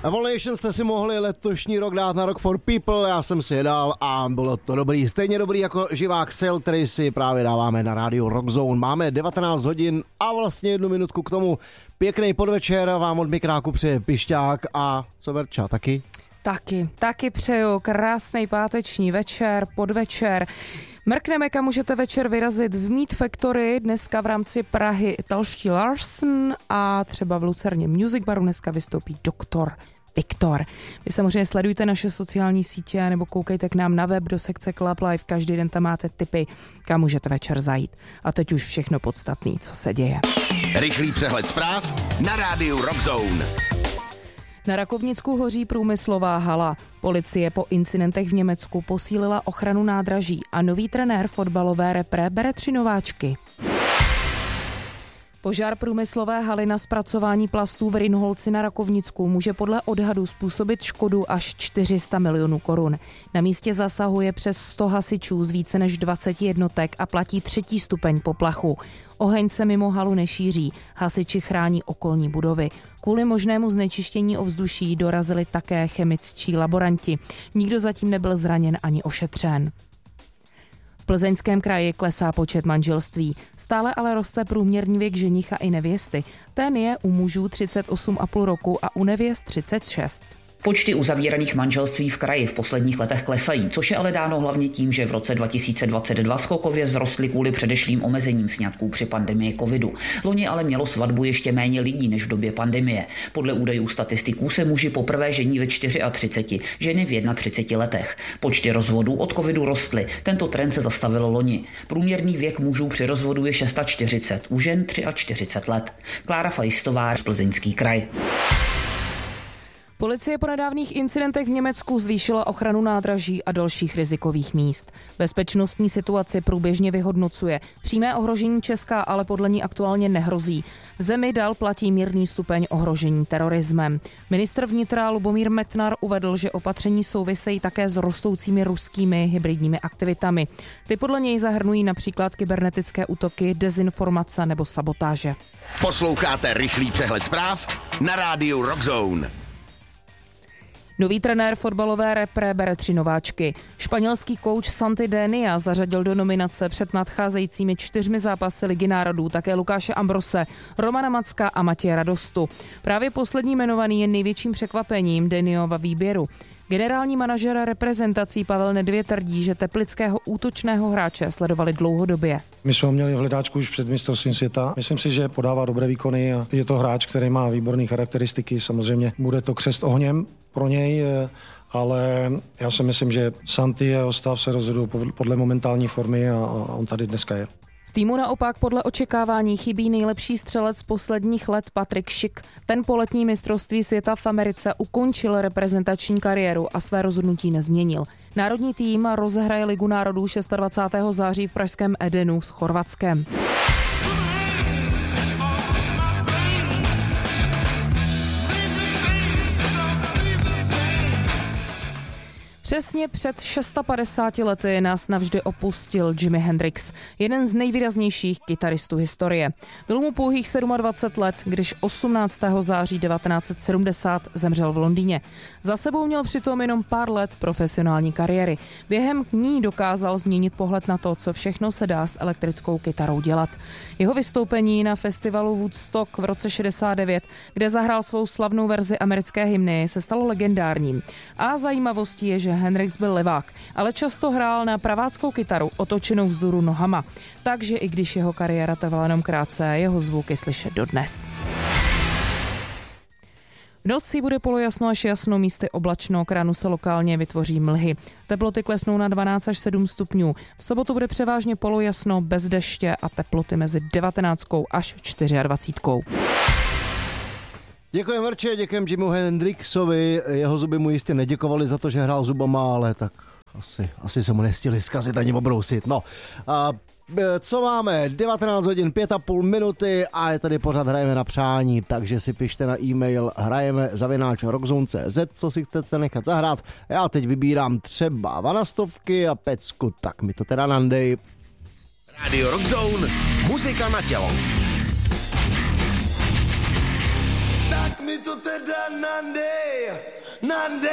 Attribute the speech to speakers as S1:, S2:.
S1: Evolution jste si mohli letošní rok dát na Rock for People, já jsem si je dal a bylo to dobrý. Stejně dobrý jako živák Sil, který si právě dáváme na rádiu Rock Zone. Máme 19 hodin a vlastně 1 minutku k tomu. Pěkný podvečer vám od mikráku přeje Pišťák a co Verča, taky?
S2: Taky přeju krásný páteční večer, podvečer. Mrkneme, kam můžete večer vyrazit v Meat Factory, dneska v rámci Prahy italští Larsen a třeba v Lucerně Music Baru dneska vystoupí doktor Viktor. Vy samozřejmě sledujte naše sociální sítě nebo koukejte k nám na web do sekce Club Live, každý den tam máte tipy, kam můžete večer zajít. A teď už všechno podstatný, co se děje.
S3: Rychlý přehled zpráv na rádiu Rock Zone.
S2: Na Rakovnicku hoří průmyslová hala. Policie po incidentech v Německu posílila ochranu nádraží a nový trenér fotbalové repre bere 3 nováčky. Požár průmyslové haly na zpracování plastů v Rynholci na Rakovnicku může podle odhadu způsobit škodu až 400 milionů korun. Na místě zasahuje přes 100 hasičů z více než 20 jednotek a platí 3. stupeň poplachu. Oheň se mimo halu nešíří, hasiči chrání okolní budovy. Kvůli možnému znečištění ovzduší dorazili také chemičtí laboranti. Nikdo zatím nebyl zraněn ani ošetřen. V Plzeňském kraji klesá počet manželství. Stále ale roste průměrný věk ženicha i nevěsty. Ten je u mužů 38,5 roku a u nevěst 36.
S4: Počty uzavíraných manželství v kraji v posledních letech klesají, což je ale dáno hlavně tím, že v roce 2022 skokově vzrostly kvůli předešlým omezením sňatků při pandemii covidu. Loni ale mělo svatbu ještě méně lidí než v době pandemie. Podle údajů statistiků se muži poprvé žení ve 34, ženy v 31 letech. Počty rozvodů od covidu rostly. Tento trend se zastavil loni. Průměrný věk mužů při rozvodu je 46, u žen 43 let. Klára Fajstová, Plzeňský kraj.
S2: Policie po nedávných incidentech v Německu zvýšila ochranu nádraží a dalších rizikových míst. Bezpečnostní situaci průběžně vyhodnocuje. Přímé ohrožení Česka ale podle ní aktuálně nehrozí. V zemi dál platí mírný stupeň ohrožení terorismem. Ministr vnitra Lubomír Metnar uvedl, že opatření souvisejí také s rostoucími ruskými hybridními aktivitami. Ty podle něj zahrnují například kybernetické útoky, dezinformace nebo sabotáže.
S3: Posloucháte rychlý přehled zpráv na rádiu Rock Zone.
S2: Nový trenér fotbalové repre bere 3 nováčky. Španělský kouč Santi Denia zařadil do nominace před nadcházejícími 4 zápasy Ligy národů také Lukáše Ambrose, Romana Macka a Matěje Radostu. Právě poslední jmenovaný je největším překvapením Deniova výběru. Generální manažer reprezentací Pavel Nedvěd tvrdí, že teplického útočného hráče sledovali dlouhodobě.
S5: My jsme ho měli v hledáčku už před mistrovstvím světa. Myslím si, že podává dobré výkony a je to hráč, který má výborné charakteristiky. Samozřejmě bude to křest ohněm pro něj, ale já si myslím, že Santi a jeho stav se rozhodují podle momentální formy a on tady dneska je.
S2: Týmu naopak podle očekávání chybí nejlepší střelec z posledních let Patrik Schick. Ten po letní mistrovství světa v Americe ukončil reprezentační kariéru a své rozhodnutí nezměnil. Národní tým rozehraje Ligu národů 26. září v pražském Edenu s Chorvatskem. Přesně před 650 lety nás navždy opustil Jimi Hendrix, jeden z nejvýraznějších kytaristů historie. Byl mu pouhých 27 let, když 18. září 1970 zemřel v Londýně. Za sebou měl přitom jenom pár let profesionální kariéry. Během ní dokázal změnit pohled na to, co všechno se dá s elektrickou kytarou dělat. Jeho vystoupení na festivalu Woodstock v roce 69, kde zahrál svou slavnou verzi americké hymny, se stalo legendárním. A zajímavostí je, že Hendrix byl levák, ale často hrál na praváckou kytaru otočenou vzhůru nohama, takže i když jeho kariéra trvala jenom krátce, jeho zvuk je slyšet dodnes. V noci bude polojasno až jasno, místy oblačno, k ránu se lokálně vytvoří mlhy. Teploty klesnou na 12 až 7 stupňů. V sobotu bude převážně polojasno, bez deště a teploty mezi 19 až 24.
S1: Děkujem Verče, děkujem Jimu Hendrixovi, jeho zuby mu jistě neděkovali za to, že hrál zubama, ale tak asi se mu nestihli zkazit ani obrousit. No, co máme? 19 hodin 5,5 minuty a je tady pořád Hrajeme na přání, takže si pište na e-mail hrajeme@rockzone.cz, co si chcete nechat zahrát. Já teď vybírám třeba vanastovky a pecku, tak mi to teda nandej.
S3: Radio Rock Zone, muzika na tělo.
S6: Tak tak mi to teda nandej, nandej.